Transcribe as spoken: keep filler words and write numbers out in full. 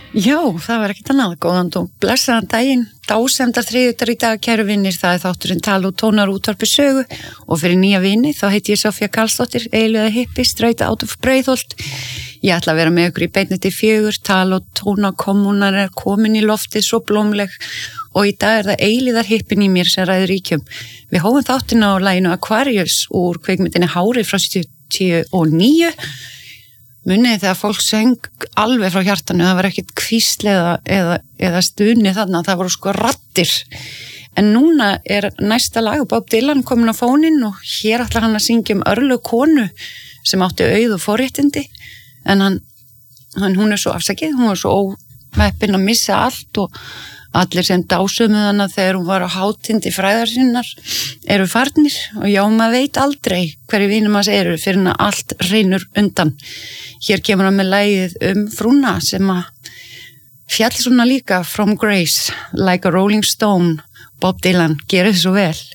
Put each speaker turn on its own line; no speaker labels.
Já, það var ekkert annað, góðan og blessaðan daginn, dásemdar þriðjudar í dag, kæru vinnir, það er þátturinn Tal og tónar útvarpi sögu og fyrir nýja vini þá heiti ég Sofía Karlsdóttir, eiginlega hippi, straight out of Breiðholt. Ég ætla að vera með ykkur í beinni til fjögur, Tal og tóna kommunar er komin í loftið svo blómleg og í dag er það eilíðar hippin í mér sem ræður ríkjum. Við hófum þáttin á laginu Aquarius úr kvikmyndinni Hárið frá sjötíu og níu. Munið þegar fólk söng alveg frá hjartanu, það var ekkert hvísl eða, eða, eða stuni þarna, það voru sko raddir. En núna er næsta lag, Bob Dylan komin á fóninn og hér ætlar hann að syngja um örlög konu sem átti auð og forréttindi, en hann, hann, hún er svo afsakið, hún er svo óheppin að missa allt og allir sem dásumuðu hana þegar hún var á hátindi fræðar sinnar eru farnir og já, maður veit aldrei hverju vinum hans eru fyrir hann að allt reynur undan. Hér kemur hann með lagið um frúna sem að fjall svona líka From Grace, Like a Rolling Stone, Bob Dylan, gerir svo vel.